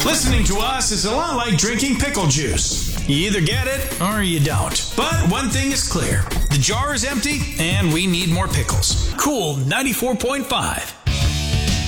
Listening to us is a lot like drinking pickle juice. You either get it or you don't. But one thing is clear. The jar is empty and we need more pickles. Cool 94.5.